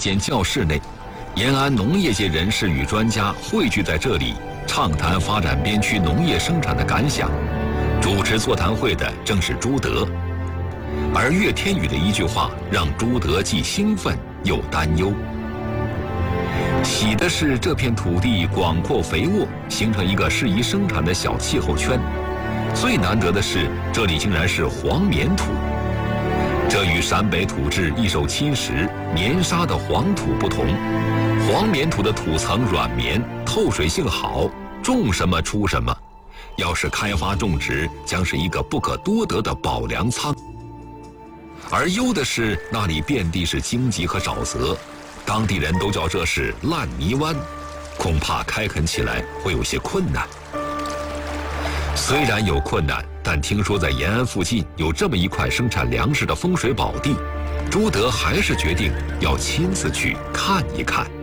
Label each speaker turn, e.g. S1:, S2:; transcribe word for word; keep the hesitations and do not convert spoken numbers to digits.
S1: 间教室内，延安农业界人士与专家汇聚在这里，畅谈发展边区农业生产的感想。主持座谈会的正是朱德，而岳天宇的一句话让朱德既兴奋又担忧。喜的是这片土地广阔肥沃，形成一个适宜生产的小气候圈；最难得的是，这里竟然是黄棉土。这与陕北土质易受侵蚀、粘沙的黄土不同，黄棉土的土层软绵，透水性好，种什么出什么。要是开发种植，将是一个不可多得的宝粮仓。而忧的是，那里遍地是荆棘和沼泽，当地人都叫这是烂泥湾，恐怕开垦起来会有些困难。虽然有困难，但听说在延安附近有这么一块生产粮食的风水宝地，朱德还是决定要亲自去看一看。